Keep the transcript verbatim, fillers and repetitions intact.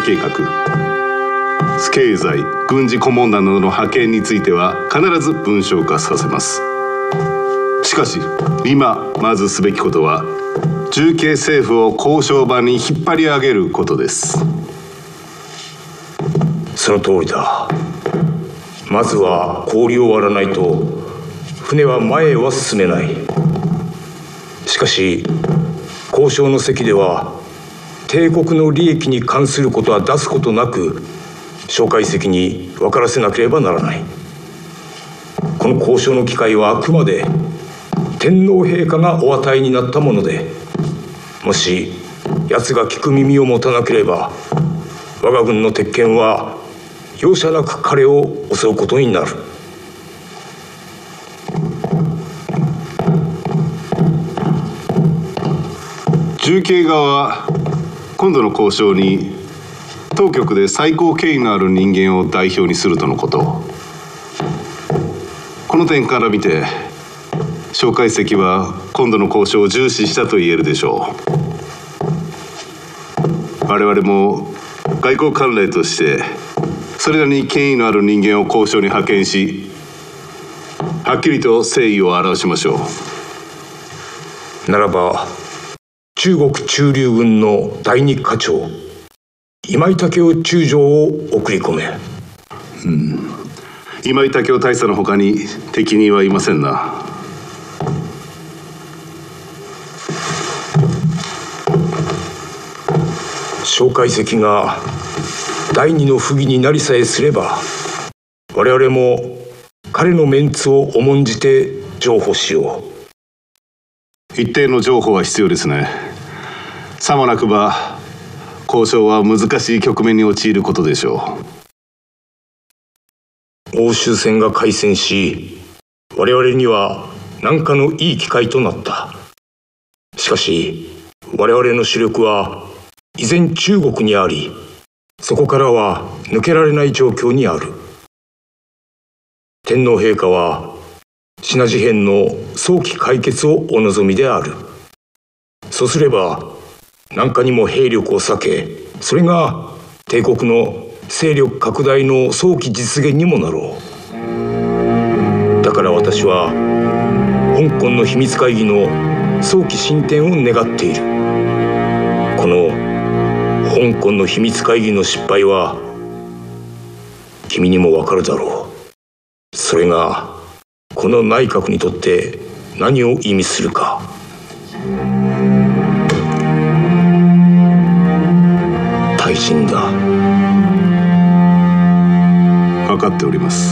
計画、経済、軍事顧問団などの派遣については必ず文章化させます。しかし今まずすべきことは重慶政府を交渉場に引っ張り上げることです。 その通りだ。まずは氷を割らないと船は前へは進めない。しかし交渉の席では帝国の利益に関することは出すことなく蒋介石に分からせなければならない。この交渉の機会はあくまで天皇陛下がお与えになったもので、もし奴が聞く耳を持たなければ我が軍の鉄拳は容赦なく彼を襲うことになる。 重慶側は今度の交渉に当局で最高権威のある人間を代表にするとのこと。この点から見て蒋介石は今度の交渉を重視したと言えるでしょう。我々も外交慣例としてそれなりに権威のある人間を交渉に派遣し、はっきりと誠意を表しましょう。ならば中国駐留軍の第二課長今井武夫中将を送り込め。 うん、今井武夫大佐のほかに適任はいませんな。 蒋介石が第二の不義になりさえすれば我々も彼のメンツを重んじて譲歩しよう。一定の譲歩は必要ですね。さもなくば交渉は難しい局面に陥ることでしょう。欧州戦が開戦し我々には何かのいい機会となった。しかし我々の主力は依然中国にあり、そこからは抜けられない状況にある。天皇陛下はシナ事変の早期解決をお望みである。そうすれば何かにも兵力を避け、それが帝国の勢力拡大の早期実現にもなろう。だから私は香港の秘密会議の早期進展を願っている。この香港の秘密会議の失敗は君にもわかるだろう。それがこの内閣にとって何を意味するか。大臣だ。 分かっております。